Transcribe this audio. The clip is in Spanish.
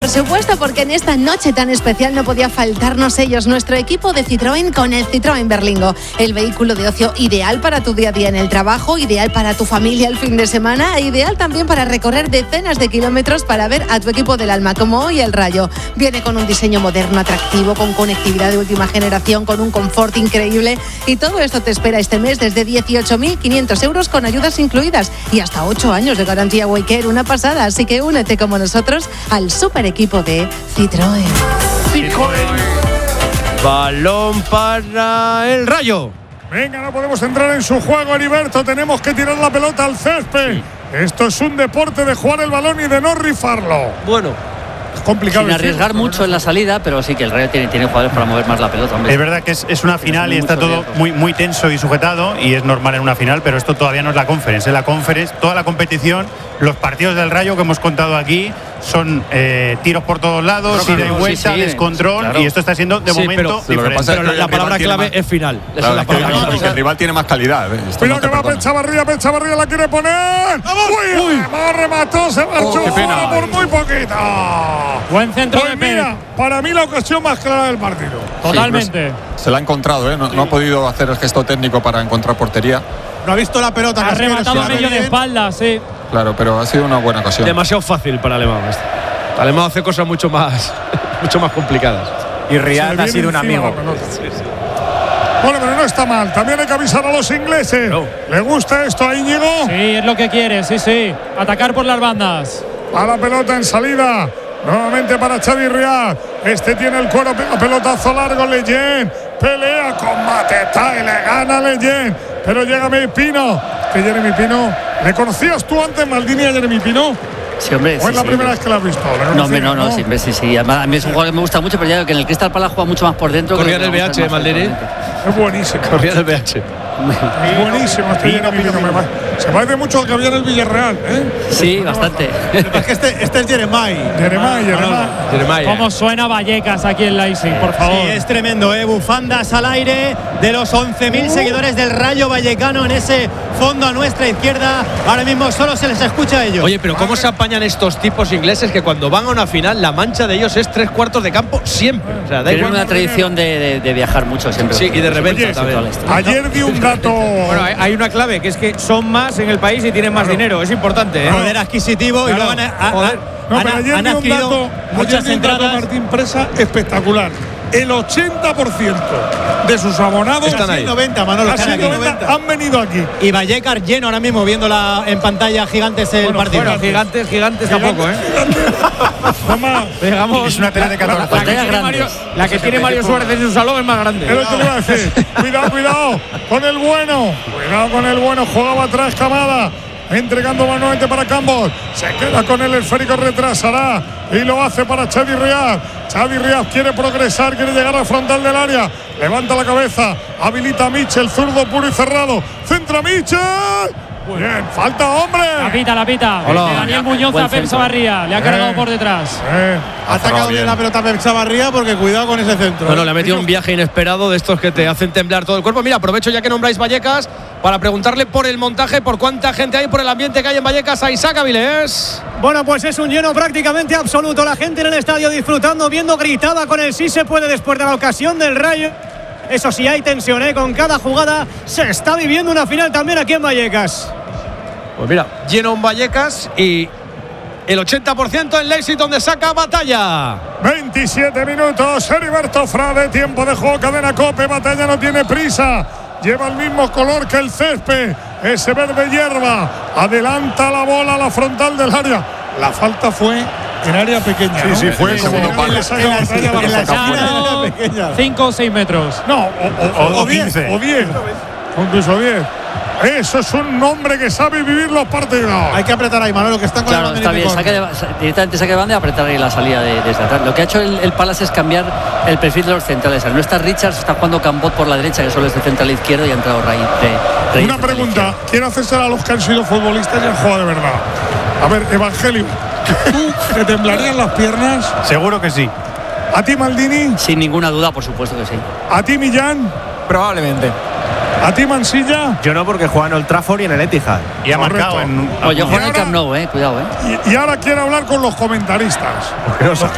Por supuesto, porque en esta noche tan especial no podía faltarnos ellos, nuestro equipo de Citroën con el Citroën Berlingo. El vehículo de ocio ideal para tu día a día en el trabajo, ideal para tu familia el fin de semana, e ideal también para recorrer decenas de kilómetros para ver a tu equipo del alma, como hoy el Rayo. Viene con un diseño moderno, atractivo, con conectividad de última generación, con un confort increíble, y todo esto te espera este mes desde 18.500 euros con ayudas incluidas y hasta 8 años de garantía Waycare, una pasada. Así que únete como nosotros al super equipo de Citroën. Balón para el Rayo. Venga, no podemos entrar en su juego, Heriberto. Tenemos que tirar la pelota al césped. Sí. Esto es un deporte de jugar el balón y de no rifarlo. Bueno, es complicado. Sin arriesgar mucho en la salida, pero sí que el Rayo tiene jugadores para mover más la pelota. Hombre. Es verdad que es una final y está todo muy tenso y sujetado, y es normal en una final, pero esto todavía no es la Conference. En la Conference, toda la competición, los partidos del Rayo que hemos contado aquí son tiros por todos lados, ida y vuelta, descontrol, claro. Y esto está siendo de momento diferente. Pero la palabra clave es final. Claro, es la palabra clave. El rival tiene más calidad. Mira que va Pechavarría la quiere poner. Uy, remató, se marchó fuera por muy poquito. Buen centro pues de mira, para mí la ocasión más clara del partido. Totalmente. Sí, pues, se la ha encontrado, no ha podido hacer el gesto técnico para encontrar portería. No ha visto la pelota. Ha rematado a medio de espalda, sí. Claro, pero ha sido una buena ocasión. Demasiado fácil para Alemán. Alemán hace cosas mucho más complicadas. Y Riyad ha sido un amigo. Sí. Bueno, pero no está mal. También hay que avisar a los ingleses. No. ¿Le gusta esto a Íñigo? Sí, es lo que quiere, sí. Atacar por las bandas. A la pelota en salida. Nuevamente para Xavi Riyad. Este tiene el cuero, pega pelotazo largo. Leyen pelea, combate, le gana Leyen. Pero llega Pino. Que Jeremy Pino. ¿Le conocías tú antes, Maldini, a Jeremy Pino? Sí, hombre. ¿O es la primera vez que la has visto? No, sí. Además, a mí es un jugador que me gusta mucho, pero ya que en el Crystal Palace juega mucho más por dentro. Corría en el BH, Maldini. Es buenísimo. Corría en el BH. Buenísimo. Se parece mucho al que había en el Villarreal, ¿eh? Sí, bastante. Es que este es Jeremai. ¿Cómo suena Vallecas aquí en Leipzig, por favor? Sí, es tremendo, bufandas al aire de los 11.000 seguidores del Rayo Vallecano en ese fondo a nuestra izquierda. Ahora mismo solo se les escucha a ellos. Oye, pero ¿cómo se apañan estos tipos ingleses que cuando van a una final la mancha de ellos es 3/4 de campo siempre? O sea, tienen una tradición de viajar mucho siempre. Sí, y de repente ayer vi un dato. Bueno, hay una clave, que es que son más en el país y tienen más dinero. Es importante, ¿eh? Poder adquisitivo, claro. Y luego han adquirido muchas entradas. Martín Presa espectacular. El 80% de sus abonados están ahí. 90, Manolo, han venido aquí. Y Vallecas lleno ahora mismo, viéndola en pantalla, gigantes el partido. Bueno, gigantes tampoco, ¿eh? Digamos, es una tele de 14. La que tiene Mario Suárez en su salón es más grande. Es lo que le voy a decir. Cuidado con el bueno. Jugaba atrás Camada. Entregando nuevamente para Campos. Se queda con el esférico, retrasará y lo hace para Xavi Riyad. Xavi Riyad quiere progresar, quiere llegar al frontal del área. Levanta la cabeza, habilita a Mitchell, zurdo puro y cerrado. Centra Mitchell. Muy bien, falta, hombre. La pita. Daniel Muñoz a Pep Chavarría. Le ha cargado por detrás. Ha atacado bien la pelota a Pep Chavarría, porque cuidado con ese centro. Bueno, le ha metido un viaje inesperado de estos que te hacen temblar todo el cuerpo. Mira, aprovecho ya que nombráis Vallecas para preguntarle por el montaje, por cuánta gente hay, por el ambiente que hay en Vallecas a Isaac Avilés. Bueno, pues es un lleno prácticamente absoluto. La gente en el estadio disfrutando, viendo, gritada con el sí se puede después de la ocasión del Rayo. Eso sí, hay tensión, con cada jugada se está viviendo una final también aquí en Vallecas. Pues mira, lleno en Vallecas y el 80% en Leipzig, donde saca Batalla. 27 minutos, Heriberto Frade, tiempo de juego, cadena COPE. Batalla no tiene prisa, lleva el mismo color que el césped, ese verde hierba. Adelanta la bola a la frontal del área. La falta fue en área pequeña. Sí, fue en segundo palo. En la esquina, 5 o 6 metros. No, o 15. O 10. Incluso 10. Eso es un hombre que sabe vivir los partidos. Hay que apretar ahí, Manolo, que están con el está bien, directamente saque de banda y apretar ahí la salida desde atrás. Lo que ha hecho el Palace es cambiar el perfil de los centrales. No está Richards, está jugando Cambot por la derecha, que solo es de central izquierdo, y ha entrado Raíz. Una pregunta, quiero hacerse a los que han sido futbolistas y han jugado de verdad. A ver, Evangelio, ¿tú te temblarían las piernas? Seguro que sí. ¿A ti, Maldini? Sin ninguna duda, por supuesto que sí. ¿A ti, Millán? Probablemente. ¿A ti, Mansilla? Yo no, porque juega en Old Trafford y en el Etihad. Y ha marcado en... Yo juego en el Camp Nou, cuidado, Y ahora quiero hablar con los comentaristas.